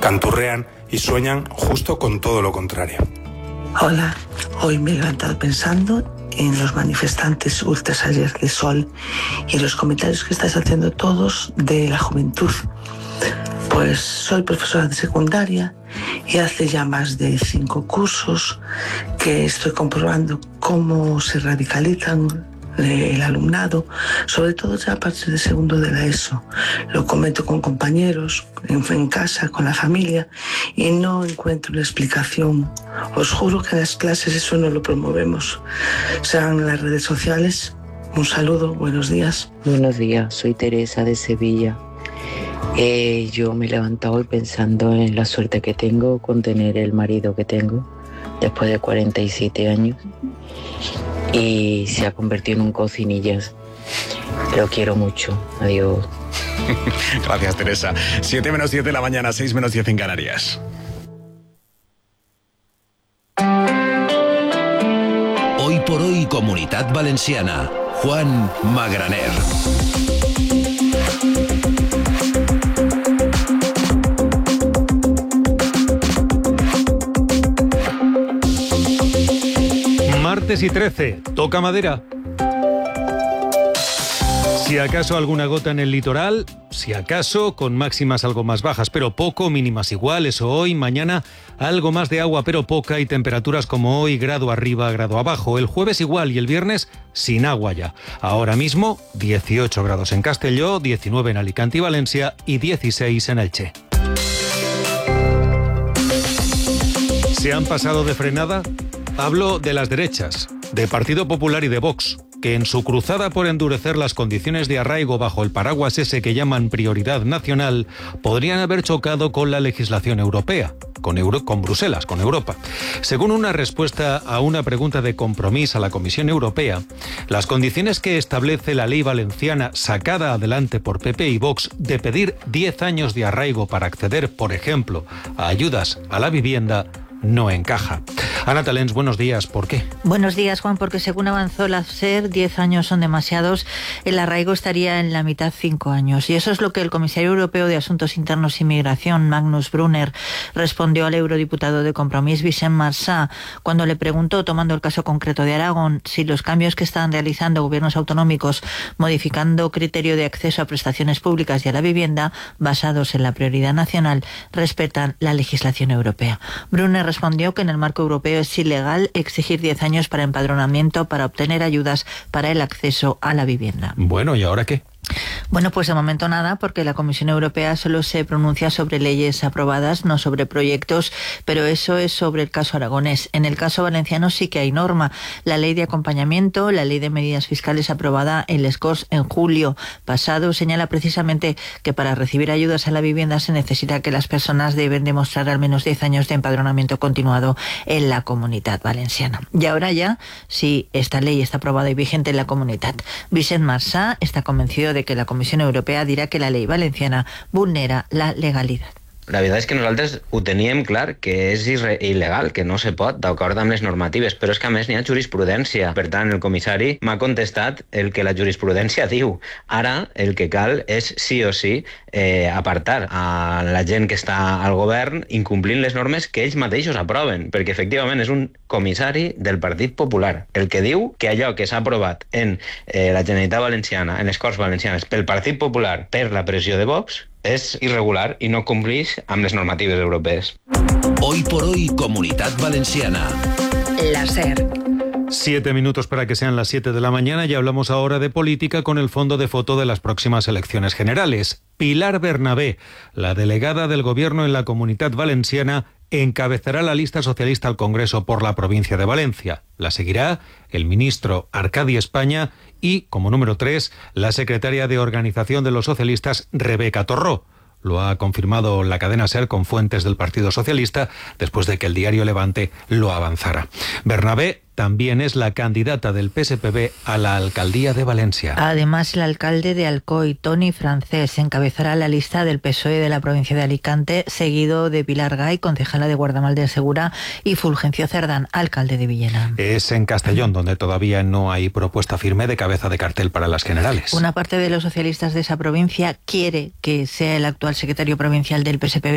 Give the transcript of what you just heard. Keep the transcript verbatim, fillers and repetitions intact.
canturrean y sueñan justo con todo lo contrario. Hola, hoy me he levantado pensando en los manifestantes ultras ayer de Sol y en los comentarios que estáis haciendo todos de la juventud. Pues soy profesora de secundaria y hace ya más de cinco cursos que estoy comprobando cómo se radicalizan el alumnado, sobre todo ya a partir de segundo de la ESO. Lo comento con compañeros, en, en casa, con la familia, y no encuentro una explicación. Os juro que en las clases eso no lo promovemos. Sean en las redes sociales. Un saludo, buenos días. Buenos días, soy Teresa de Sevilla. Eh, yo me he levantado hoy pensando en la suerte que tengo con tener el marido que tengo después de cuarenta y siete años y se ha convertido en un cocinillas. Lo quiero mucho. Adiós. Gracias, Teresa. siete menos diez de la mañana, seis menos diez en Canarias. Hoy por hoy, Comunitat Valenciana. Juan Magraner. Martes y trece, toca madera. Si acaso alguna gota en el litoral, si acaso con máximas algo más bajas, pero poco, mínimas iguales, o hoy, mañana, algo más de agua, pero poca, y temperaturas como hoy, grado arriba, grado abajo. El jueves igual y el viernes sin agua ya. Ahora mismo, dieciocho grados en Castelló, diecinueve en Alicante y Valencia y dieciséis en Elche. ¿Se han pasado de frenada? Hablo de las derechas, de Partido Popular y de Vox, que en su cruzada por endurecer las condiciones de arraigo bajo el paraguas ese que llaman prioridad nacional, podrían haber chocado con la legislación europea, con, Euro, con Bruselas, con Europa. Según una respuesta a una pregunta de Compromís a la Comisión Europea, las condiciones que establece la ley valenciana sacada adelante por P P y Vox de pedir diez años de arraigo para acceder, por ejemplo, a ayudas a la vivienda, no encaja. Ana Talens, buenos días. ¿Por qué? Buenos días, Juan, porque según avanzó la SER, diez años son demasiados. El arraigo estaría en la mitad, cinco años. Y eso es lo que el comisario europeo de Asuntos Internos y Migración, Magnus Brunner, respondió al eurodiputado de Compromís, Vicent Marsà, cuando le preguntó, tomando el caso concreto de Aragón, si los cambios que están realizando gobiernos autonómicos, modificando criterio de acceso a prestaciones públicas y a la vivienda, basados en la prioridad nacional, respetan la legislación europea. Brunner respondió que en el marco europeo es ilegal exigir diez años para empadronamiento para obtener ayudas para el acceso a la vivienda. Bueno, ¿y ahora qué? Bueno, pues de momento nada, porque la Comisión Europea solo se pronuncia sobre leyes aprobadas, no sobre proyectos, pero eso es sobre el caso aragonés. En el caso valenciano sí que hay norma. La ley de acompañamiento, la ley de medidas fiscales aprobada en Les Corts en julio pasado, señala precisamente que para recibir ayudas a la vivienda se necesita que las personas deben demostrar al menos diez años de empadronamiento continuado en la Comunitat Valenciana. Y ahora ya, si esta ley está aprobada y vigente en la Comunitat, Vicent Marsà está convencido de que la Comisión Europea dirà que la llei valenciana vulnera la legalitat. La veritat és que nosaltres ho teníem clar, que és il·legal, que no se pot, d'acord amb les normatives, però és que a més n'hi ha jurisprudència. Per tant, el comissari m'ha contestat el que la jurisprudència diu. Ara el que cal és sí o sí eh, apartar a la gent que està al govern incomplint les normes que ells mateixos aproven, perquè efectivament és un comissari del Partit Popular, el que diu que allò que s'ha aprovat en eh, la Generalitat Valenciana, en les Corts Valencianes, pel Partit Popular, per la pressió de Vox, és irregular i no complix amb les normatives europees. Hoy por hoy, Comunitat Valenciana. La SER. Siete minutos para que sean las siete de la mañana y hablamos ahora de política con el fondo de foto de las próximas elecciones generales. Pilar Bernabé, la delegada del Gobierno en la Comunitat Valenciana, encabezará la lista socialista al Congreso por la provincia de Valencia. La seguirá el ministro Arcadi España y, como número tres, la secretaria de Organización de los Socialistas, Rebeca Torró. Lo ha confirmado la cadena SER con fuentes del Partido Socialista después de que el diario Levante lo avanzara. Bernabé también es la candidata del P S P B a la alcaldía de Valencia. Además, el alcalde de Alcoy, Toni Francés, encabezará la lista del P S O E de la provincia de Alicante, seguido de Pilar Gay, concejala de Guardamar del Segura, y Fulgencio Cerdán, alcalde de Villena. Es en Castellón, donde todavía no hay propuesta firme de cabeza de cartel para las generales. Una parte de los socialistas de esa provincia quiere que sea el actual secretario provincial del P S P B